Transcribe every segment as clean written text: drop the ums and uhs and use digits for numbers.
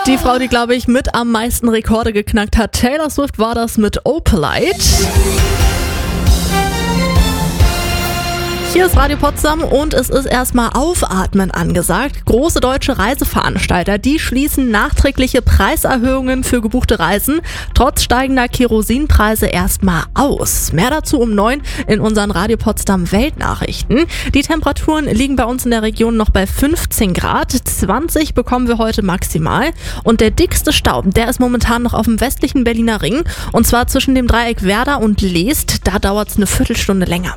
Die Frau, die, glaube ich, mit am meisten Rekorde geknackt hat, Taylor Swift, war das mit Opalite. Hier ist Radio Potsdam und es ist erstmal Aufatmen angesagt. Große deutsche Reiseveranstalter, die schließen nachträgliche Preiserhöhungen für gebuchte Reisen trotz steigender Kerosinpreise erstmal aus. Mehr dazu um 9 in unseren Radio Potsdam Weltnachrichten. Die Temperaturen liegen bei uns in der Region noch bei 15 Grad. 20 bekommen wir heute maximal. Und der dickste Staub, der ist momentan noch auf dem westlichen Berliner Ring. Und zwar zwischen dem Dreieck Werder und Leest. Da dauert es eine Viertelstunde länger.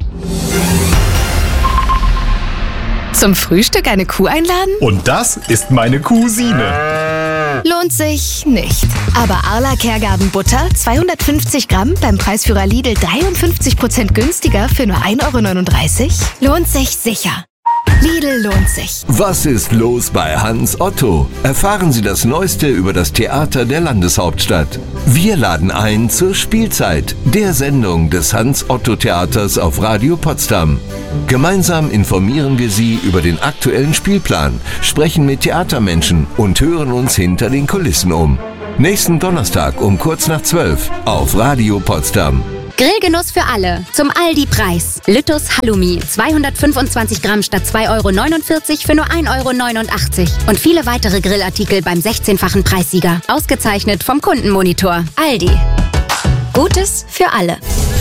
Zum Frühstück eine Kuh einladen? Und das ist meine Cousine. Lohnt sich nicht. Aber Arla Kergarten Butter, 250 Gramm, beim Preisführer Lidl 53% günstiger für nur 1,39 €? Lohnt sich sicher. Lidl lohnt sich. Was ist los bei Hans Otto? Erfahren Sie das Neueste über das Theater der Landeshauptstadt. Wir laden ein zur Spielzeit, der Sendung des Hans-Otto-Theaters auf Radio Potsdam. Gemeinsam informieren wir Sie über den aktuellen Spielplan, sprechen mit Theatermenschen und hören uns hinter den Kulissen um. Nächsten Donnerstag um kurz nach 12 auf Radio Potsdam. Grillgenuss für alle. Zum Aldi-Preis. Lüttus Halloumi. 225 Gramm statt 2,49 € für nur 1,89 €. Und viele weitere Grillartikel beim 16-fachen Preissieger. Ausgezeichnet vom Kundenmonitor. Aldi. Gutes für alle.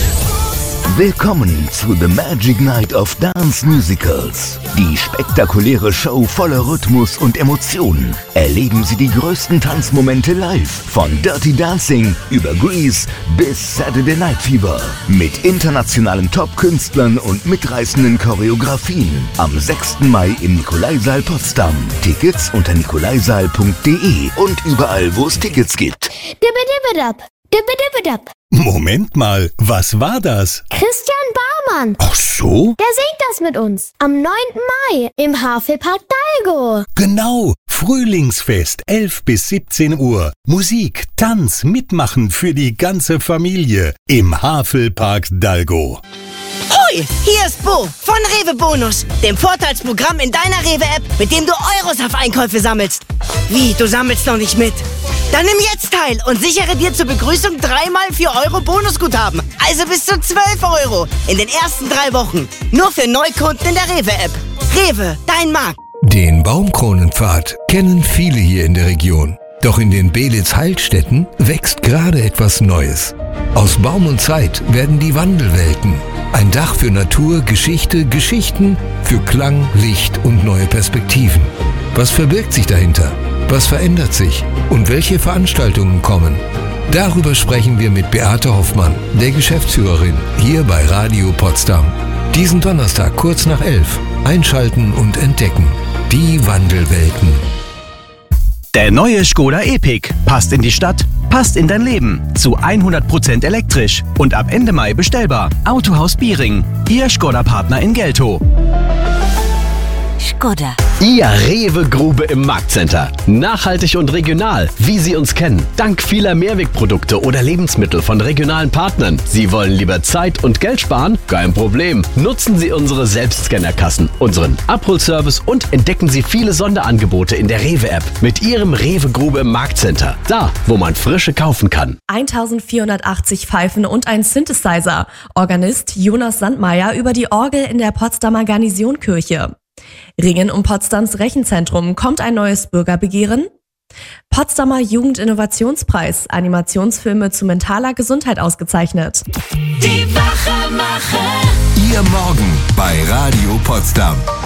Willkommen zu The Magic Night of Dance Musicals. Die spektakuläre Show voller Rhythmus und Emotionen. Erleben Sie die größten Tanzmomente live. Von Dirty Dancing über Grease bis Saturday Night Fever. Mit internationalen Top-Künstlern und mitreißenden Choreografien. Am 6. Mai im Nikolaisaal Potsdam. Tickets unter nikolaisaal.de und überall, wo es Tickets gibt. Dibbidibidab. Dibbidibidab. Moment mal, was war das? Christian Barmann. Ach so? Der singt das mit uns. Am 9. Mai im Havelpark Dalgo. Genau, Frühlingsfest, 11 bis 17 Uhr. Musik, Tanz, Mitmachen für die ganze Familie im Havelpark Dalgo. Hoi, hier ist Bo von Rewe Bonus, dem Vorteilsprogramm in deiner Rewe-App, mit dem du Euros auf Einkäufe sammelst. Wie, du sammelst noch nicht mit? Dann nimm jetzt teil und sichere dir zur Begrüßung 3x 4 € Bonusguthaben. Also bis zu 12 € in den ersten 3 Wochen. Nur für Neukunden in der Rewe-App. Rewe, dein Markt. Den Baumkronenpfad kennen viele hier in der Region. Doch in den Belitz-Heilstätten wächst gerade etwas Neues. Aus Baum und Zeit werden die Wandelwelten. Ein Dach für Natur, Geschichte, Geschichten für Klang, Licht und neue Perspektiven. Was verbirgt sich dahinter? Was verändert sich? Und welche Veranstaltungen kommen? Darüber sprechen wir mit Beate Hoffmann, der Geschäftsführerin, hier bei Radio Potsdam. Diesen Donnerstag kurz nach 11. Einschalten und entdecken. Die Wandelwelten. Der neue Škoda Epiq passt in die Stadt, passt in dein Leben. Zu 100% elektrisch und ab Ende Mai bestellbar. Autohaus Biering, Ihr Škoda-Partner in Geltow. Škoda. Ihr Rewe-Grube im Marktcenter. Nachhaltig und regional, wie Sie uns kennen. Dank vieler Mehrwegprodukte oder Lebensmittel von regionalen Partnern. Sie wollen lieber Zeit und Geld sparen? Kein Problem. Nutzen Sie unsere Selbstscannerkassen, unseren Abholservice und entdecken Sie viele Sonderangebote in der Rewe-App mit Ihrem Rewe-Grube im Marktcenter. Da, wo man frische kaufen kann. 1480 Pfeifen und ein Synthesizer. Organist Jonas Sandmeier über die Orgel in der Potsdamer Garnisonkirche. Ringen um Potsdams Rechenzentrum. Kommt ein neues Bürgerbegehren? Potsdamer Jugendinnovationspreis. Animationsfilme zu mentaler Gesundheit ausgezeichnet. Die Wachemacher. Ihr Morgen bei Radio Potsdam.